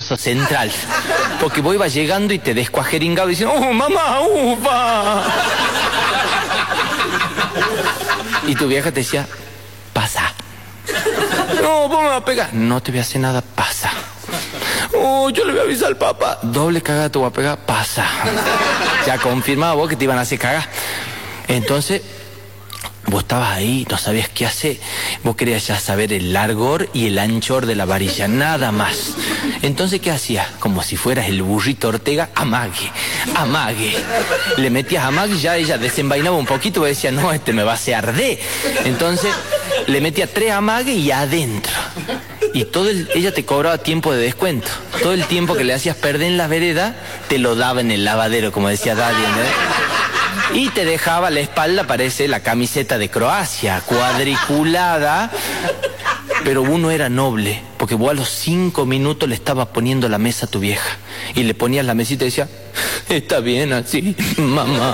Paso Central. Porque vos ibas llegando y te descuajeringado diciendo, ¡oh, mamá, ufa! Y tu vieja te decía, pasa. No, vos me vas a pegar. No te voy a hacer nada, pasa. Oh, yo le voy a avisar al papá. Doble cagada te voy a pegar, pasa. Ya confirmaba vos que te iban a hacer cagar. Entonces, vos estabas ahí, no sabías qué hacer. Vos querías ya saber el largor y el anchor de la varilla, nada más. Entonces, ¿qué hacías? Como si fueras el burrito Ortega, amague, amague. Le metías amague y ya ella desenvainaba un poquito y decía, no, este me va a hacer arder. Entonces, le metía 3 amagues y adentro. Y ella te cobraba tiempo de descuento. Todo el tiempo que le hacías perder en la vereda, te lo daba en el lavadero, como decía Daddy, ¿no? Y te dejaba la espalda, parece la camiseta de Croacia, cuadriculada. Pero uno era noble, porque vos a los 5 minutos le estabas poniendo la mesa a tu vieja. Y le ponías la mesita y decía, está bien así, mamá.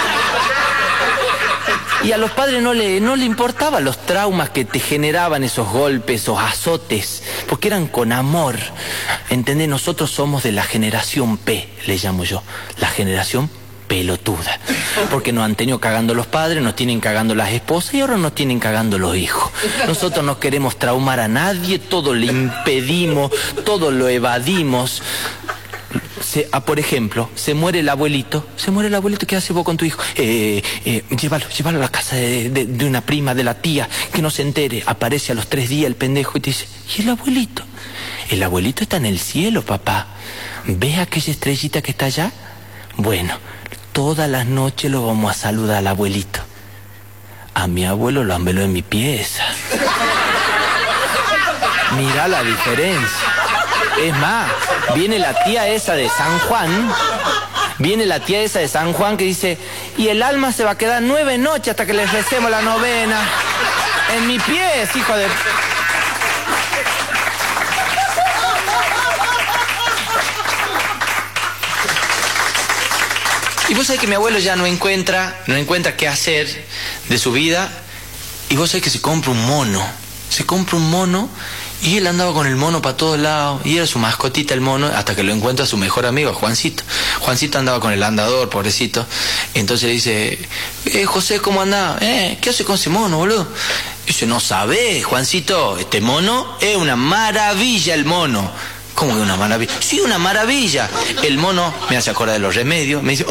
Y a los padres no le importaban los traumas que te generaban esos golpes, esos azotes, porque eran con amor. ¿Entendés? Nosotros somos de la generación P, le llamo yo, la generación pelotuda. Porque nos han tenido cagando los padres, nos tienen cagando las esposas y ahora nos tienen cagando los hijos. Nosotros no queremos traumar a nadie, todo le impedimos, todo lo evadimos. Por ejemplo, se muere el abuelito, ¿qué haces vos con tu hijo? Llévalo a la casa de una prima, de la tía, que no se entere. Aparece a los 3 días el pendejo y te dice, ¿y el abuelito? El abuelito está en el cielo, papá. ¿Ves aquella estrellita que está allá? Bueno, todas las noches lo vamos a saludar al abuelito. A mi abuelo lo ambeló en mi pieza. Mirá la diferencia. Es más, viene la tía esa de San Juan, que dice, y el alma se va a quedar 9 noches hasta que le recemos la novena. En mi pies, hijo de... Y vos sabés que mi abuelo ya no encuentra qué hacer de su vida, y vos sabés que se compra un mono, y él andaba con el mono para todos lados, y era su mascotita el mono, hasta que lo encuentra su mejor amigo, Juancito. Juancito andaba con el andador, pobrecito. Entonces le dice, José, ¿cómo andás? ¿Qué hace con ese mono, boludo? Dice, no sabés, Juancito, este mono es una maravilla, el mono. ¿Cómo que una maravilla? Sí, una maravilla. El mono me hace acordar de los remedios, me dice,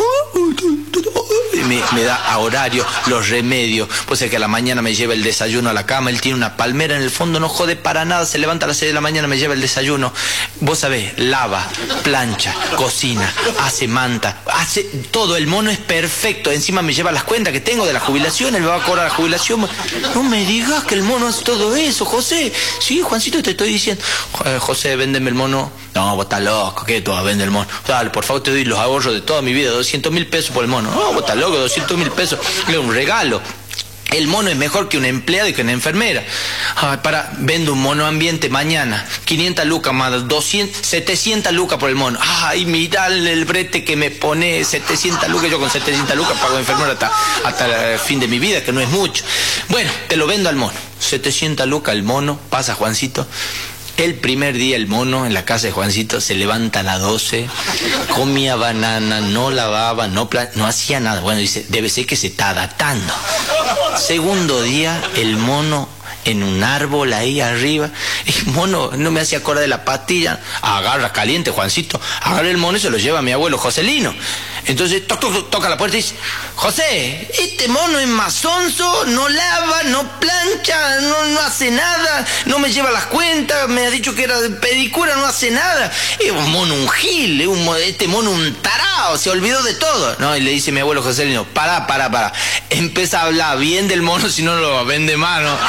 me da a horario los remedios. Pues es que a la mañana me lleva el desayuno a la cama, él tiene una palmera en el fondo, no jode para nada, se levanta a las 6 de la mañana, me lleva el desayuno. Vos sabés, lava, plancha, cocina, hace manta, hace todo, el mono es perfecto. Encima me lleva las cuentas que tengo de la jubilación, él me va a cobrar la jubilación. No me digas que el mono hace todo eso, José. Sí, Juancito, te estoy diciendo. José, véndeme el mono. No, vos estás loco, ¿qué tú vas a vender el mono? Dale, por favor, te doy los ahorros de toda mi vida, 200.000 pesos por el mono. No, vos estás loco, 200.000 pesos, es un regalo. El mono es mejor que un empleado y que una enfermera. Vendo un mono ambiente mañana, 500 lucas más 700 lucas por el mono. Ay, mirá el brete que me pone, 700 lucas, yo con 700 lucas pago enfermera hasta el fin de mi vida, que no es mucho. Bueno, te lo vendo al mono, 700 lucas el mono, pasa Juancito. El primer día el mono en la casa de Juancito se levanta a las 12, comía banana, no lavaba, no hacía nada. Bueno, dice, debe ser que se está adaptando. Segundo día, el mono en un árbol ahí arriba. El mono no me hacía acordar de la pastilla. Agarra caliente, Juancito. Agarra el mono y se lo lleva a mi abuelo Joselino. Entonces toca la puerta y dice, José, este mono es mazonzo, no lava, no plancha, no hace nada, no me lleva las cuentas, me ha dicho que era de pedicura, no hace nada. Es un mono, un gil, este mono un tarao, se olvidó de todo. No, y le dice mi abuelo Joselino, pará. Empieza a hablar bien del mono, si no lo vende más, ¿no?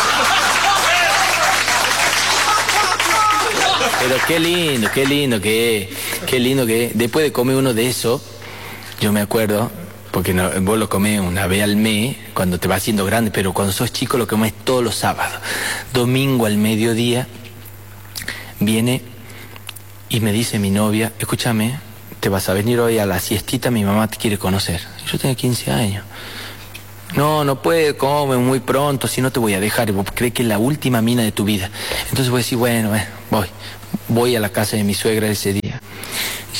Pero qué lindo que es. Después de comer uno de esos, yo me acuerdo, porque vos lo comés una vez al mes, cuando te vas haciendo grande, pero cuando sos chico lo comés todos los sábados. Domingo al mediodía, viene y me dice mi novia, escúchame, te vas a venir hoy a la siestita, mi mamá te quiere conocer. Yo tengo 15 años. No puede, come muy pronto, si no te voy a dejar. Y vos crees que es la última mina de tu vida. Entonces voy a decir, bueno, voy a la casa de mi suegra ese día.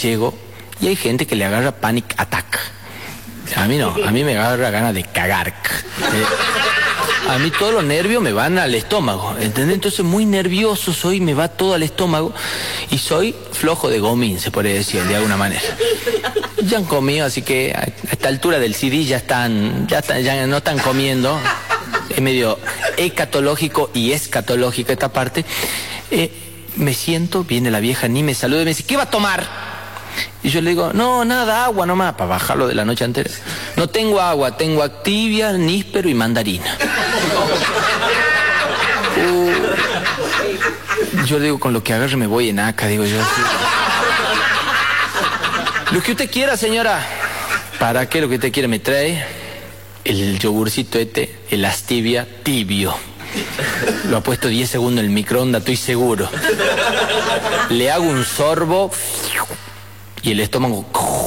llego y hay gente que le agarra panic attack. A mí no, a mí me agarra ganas de cagar. A mí todos los nervios me van al estómago, ¿entendés? Entonces muy nervioso soy, me va todo al estómago y soy flojo de gomín, se podría decir, de alguna manera. Ya han comido, así que a esta altura del CD ya no están comiendo. Es medio escatológico y escatológica esta parte. Me siento, viene la vieja, ni me saluda y me dice, ¿qué va a tomar? Y yo le digo, no, nada, agua nomás, para bajarlo de la noche anterior. No tengo agua, tengo Activia, níspero y mandarina. Yo digo, con lo que agarre me voy en acá, digo yo. Así. Lo que usted quiera, señora. ¿Para qué lo que usted quiere me trae? El yogurcito el Activia tibio. Lo ha puesto 10 segundos en el microondas, estoy seguro. Le hago un sorbo y el estómago...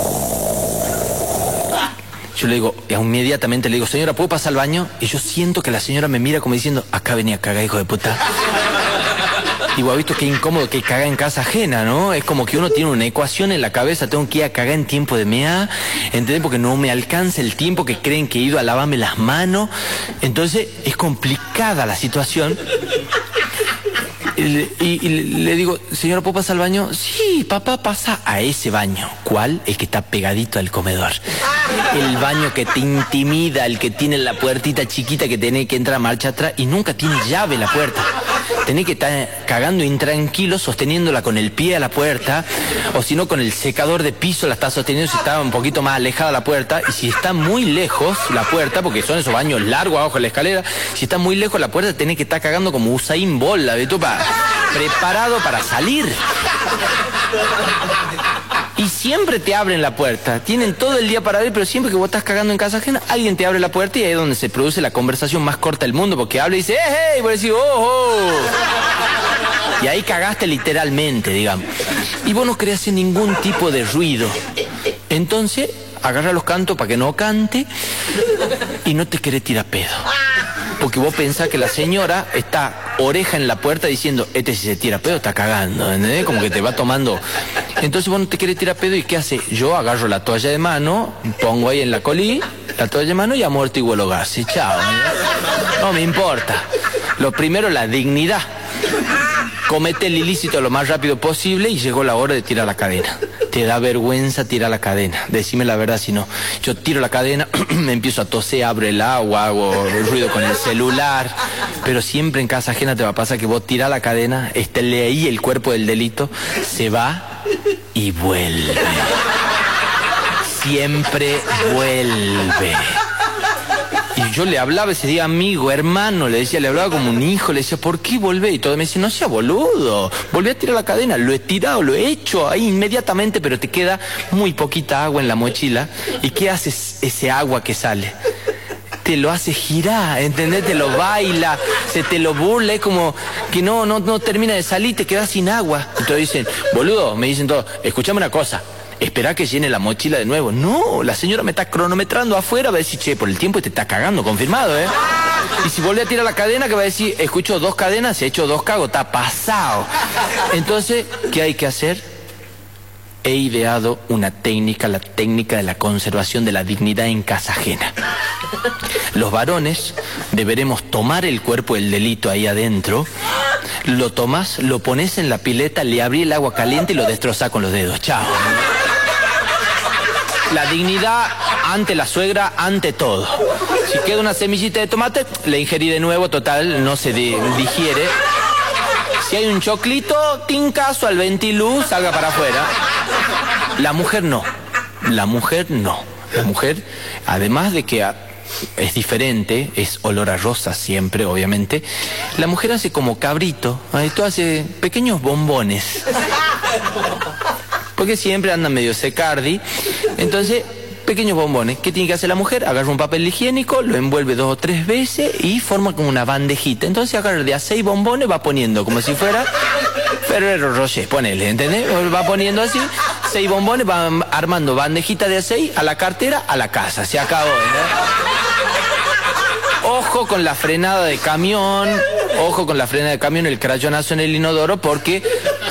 Yo le digo, inmediatamente le digo, señora, ¿puedo pasar al baño? Y yo siento que la señora me mira como diciendo, acá venía a cagar, hijo de puta. Digo, ¿ha visto qué incómodo que caga en casa ajena, no? Es como que uno tiene una ecuación en la cabeza, tengo que ir a cagar en tiempo de mea, ¿entendés? Porque no me alcanza el tiempo que creen que he ido a lavarme las manos. Entonces, es complicada la situación. Y le digo, señora, ¿puedo pasar al baño? Sí, papá, pasa a ese baño. ¿Cuál? El que está pegadito al comedor. El baño que te intimida, el que tiene la puertita chiquita que tenés que entrar a marcha atrás y nunca tiene llave la puerta. Tenés que estar cagando intranquilo, sosteniéndola con el pie a la puerta, o si no con el secador de piso la estás sosteniendo si está un poquito más alejada la puerta, y si está muy lejos la puerta, porque son esos baños largos abajo de la escalera, si está muy lejos la puerta tenés que estar cagando como Usain Bolt, ¿ves tú? Preparado para salir. Y siempre te abren la puerta. Tienen todo el día para abrir, pero siempre que vos estás cagando en casa ajena, alguien te abre la puerta y ahí es donde se produce la conversación más corta del mundo, porque habla y dice, ¡hey! Y vos decís, ¡oh! Y ahí cagaste literalmente, digamos. Y vos no querés hacer ningún tipo de ruido. Entonces, agarra los cantos para que no cante y no te querés tirar pedo. Porque vos pensás que la señora está oreja en la puerta diciendo, si se tira pedo está cagando, ¿entendés? Como que te va tomando. Entonces vos no te querés tirar pedo y ¿qué hace? Yo agarro la toalla de mano, pongo ahí en la colí, la toalla de mano y amortiguo los gases. Chao. No me importa. Lo primero, la dignidad. Comete el ilícito lo más rápido posible y llegó la hora de tirar la cadena. Te da vergüenza tirar la cadena. Decime la verdad, si no. Yo tiro la cadena, me empiezo a toser, abro el agua, hago ruido con el celular. Pero siempre en casa ajena te va a pasar que vos tirás la cadena, estéle ahí el cuerpo del delito, se va y vuelve. Siempre vuelve. Y yo le hablaba ese día, amigo, hermano, le decía, le hablaba como un hijo, le decía, ¿por qué volvé? Y todo me decía, no sea boludo, volví a tirar la cadena, lo he tirado, lo he hecho ahí inmediatamente, pero te queda muy poquita agua en la mochila. ¿Y qué haces ese agua que sale? Te lo hace girar, ¿entendés? Te lo baila, se te lo burla, es como que no termina de salir, te quedas sin agua. Entonces dicen, boludo, me dicen todos, escuchame una cosa. Esperá que llene la mochila de nuevo. No, la señora me está cronometrando afuera, va a decir, che, por el tiempo te está cagando, confirmado, ¿eh? Y si vuelve a tirar la cadena, que va a decir, escucho 2 cadenas, he hecho 2 cagos, está pasado. Entonces, ¿qué hay que hacer? He ideado una técnica, la técnica de la conservación de la dignidad en casa ajena. Los varones deberemos tomar el cuerpo del delito ahí adentro, lo tomás, lo pones en la pileta, le abrí el agua caliente y lo destrozás con los dedos. Chao. La dignidad ante la suegra, ante todo. Si queda una semillita de tomate, la ingerí de nuevo, total, no se digiere. Si hay un choclito, tincazo al ventiluz, salga para afuera. La mujer no. La mujer no. La mujer, además de que es diferente, es olor a rosa siempre, obviamente, la mujer hace como cabrito, esto hace pequeños bombones. Porque siempre anda medio secardi. Entonces, pequeños bombones. ¿Qué tiene que hacer la mujer? Agarra un papel higiénico, lo envuelve 2 o 3 veces y forma como una bandejita. Entonces agarra de a 6 bombones, va poniendo como si fuera Ferrero Rocher, ponele, ¿entendés? Va poniendo así, 6 bombones, va armando bandejita de a 6 a la cartera, a la casa. Se acabó, ¿no? Ojo con la frenada de camión, ojo con la frenada de camión, el crayonazo en el inodoro, porque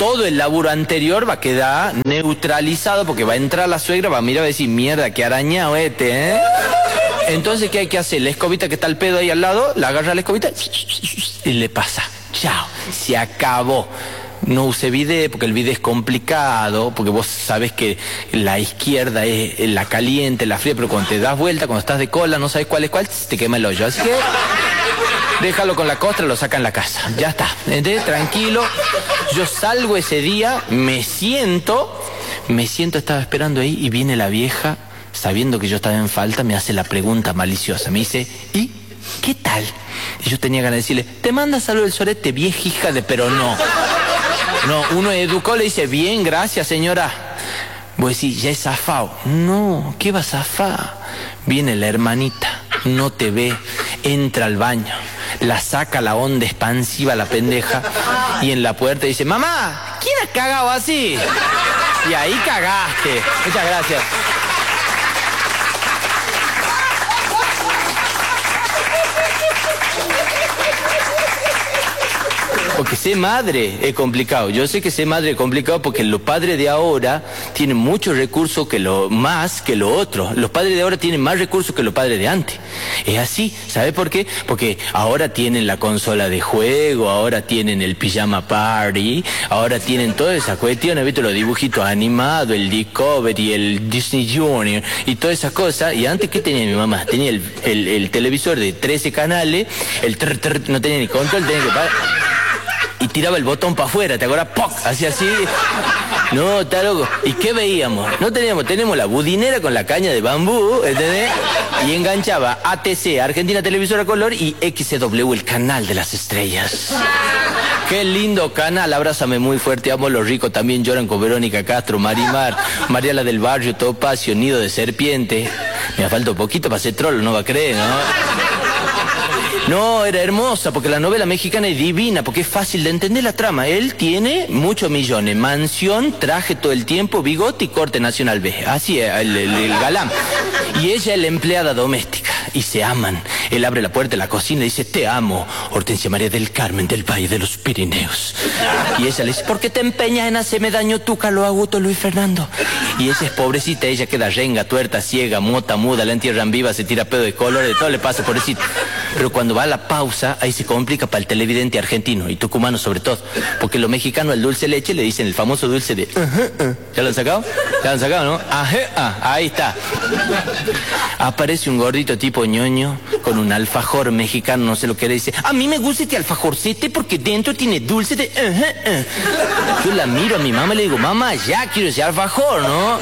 todo el laburo anterior va a quedar neutralizado porque va a entrar la suegra, va a mirar y va a decir, mierda, qué arañado ¿eh? Entonces, ¿qué hay que hacer? La escobita que está el pedo ahí al lado, la agarra la escobita y le pasa. Chao, se acabó. No use bidet porque el bidet es complicado, porque vos sabés que la izquierda es la caliente, la fría, pero cuando te das vuelta, cuando estás de cola, no sabes cuál es cuál, te quema el hoyo. Así que déjalo con la costra, lo saca en la casa. Ya está, ¿entendés? Tranquilo. Yo salgo ese día, me siento, estaba esperando ahí y viene la vieja, sabiendo que yo estaba en falta, me hace la pregunta maliciosa. Me dice, ¿y qué tal? Y yo tenía ganas de decirle, te manda salud el sorete, vieja hija de... Pero no. No, uno educó, le dice, bien, gracias señora. Vos decís, ya es zafado. No, ¿qué va a zafar? Viene la hermanita, no te ve, entra al baño, la saca la onda expansiva la pendeja y en la puerta dice, mamá, ¿quién ha cagado así? Y ahí cagaste. Muchas gracias. Porque ser madre es complicado. Yo sé que ser madre es complicado porque los padres de ahora tienen muchos recursos más que lo otro. Los padres de ahora tienen más recursos que los padres de antes. Es así. ¿Sabe por qué? Porque ahora tienen la consola de juego, ahora tienen el pijama party, ahora tienen todas esas cuestiones, ¿viste? Los dibujitos animados, el Discovery, el Disney Junior y todas esas cosas. Y antes, ¿qué tenía mi mamá? Tenía el televisor de 13 canales, no tenía ni control, tenía que... Y tiraba el botón para afuera, ¿te acuerdas? ¡Poc! Hacía así. No, está loco. ¿Y qué veíamos? Tenemos la budinera con la caña de bambú, ¿entendés? Y enganchaba ATC, Argentina Televisora Color, y XW, el canal de las estrellas. Qué lindo canal, abrázame muy fuerte, amo los ricos, también lloran con Verónica Castro, Marimar, Mariela del Barrio, Topacio, Nido de Serpiente. Me falta un poquito para ser troll, no va a creer, ¿no? No, era hermosa, porque la novela mexicana es divina, porque es fácil de entender la trama. Él tiene muchos millones, mansión, traje todo el tiempo, bigote y corte nacional B. Así es, el galán. Y ella es la empleada doméstica, y se aman. Él abre la puerta de la cocina y dice, te amo, Hortensia María del Carmen del Valle de los Pirineos. Y ella le dice, ¿por qué te empeñas en hacerme daño tú, Carlos Augusto Luis Fernando? Y ella es pobrecita, ella queda renga, tuerta, ciega, mota, muda, la entierran viva, se tira pedo de color, de todo le pasa, pobrecita. Pero cuando va a la pausa, ahí se complica para el televidente argentino y tucumano sobre todo. Porque los mexicanos al dulce leche le dicen el famoso dulce de... ¿Ya lo han sacado? ¿Ya lo han sacado, no? Ahí está. Aparece un gordito tipo ñoño con un alfajor mexicano, no sé lo que le dice. A mí me gusta este alfajorcete porque dentro tiene dulce de... Yo la miro a mi mamá y le digo, mamá, ya quiero ese alfajor, ¿no?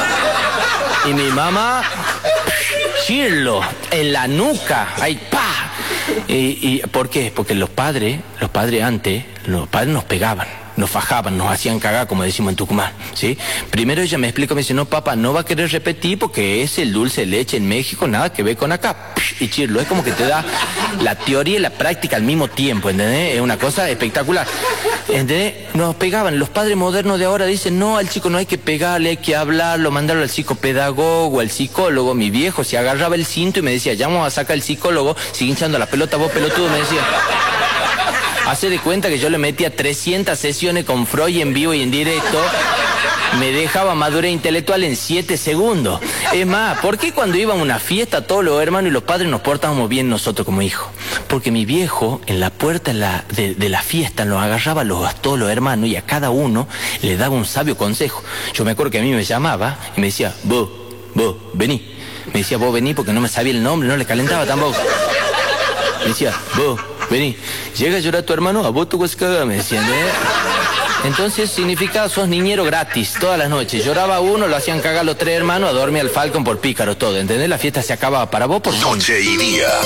Y mi mamá... Chirlo, en la nuca, ahí, ¡pa! ¿Y por qué? Porque los padres antes nos pegaban, nos fajaban, nos hacían cagar, como decimos en Tucumán, ¿sí? Primero ella me explica, me dice, no, papá, no va a querer repetir porque es el dulce de leche en México, nada que ver con acá. Y chirlo, es como que te da la teoría y la práctica al mismo tiempo, ¿entendés? Es una cosa espectacular, ¿entendés? Nos pegaban. Los padres modernos de ahora dicen, no, al chico no hay que pegarle, hay que hablarlo, mandarlo al psicopedagogo, al psicólogo. Mi viejo se agarraba el cinto y me decía, ya vamos a sacar el psicólogo, sigue hinchando la pelota, vos pelotudo, me decía. Hace de cuenta que yo le metía 300 sesiones con Freud en vivo y en directo. Me dejaba madurez intelectual en 7 segundos. Es más, ¿por qué cuando iba a una fiesta todos los hermanos y los padres nos portábamos bien nosotros como hijos? Porque mi viejo en la puerta de la fiesta nos agarraba a todos los hermanos y a cada uno le daba un sabio consejo. Yo me acuerdo que a mí me llamaba y me decía, vos, vení. Me decía, vos vení porque no me sabía el nombre, no le calentaba tampoco. Me decía, vos, vení. Llega a llorar tu hermano, a vos tu caga, me decían, Entonces significaba sos niñero gratis todas las noches. Lloraba uno, lo hacían cagar los 3 hermanos, a dormir al Falcon por pícaro todo, ¿entendés? La fiesta se acababa para vos por... Noche y día.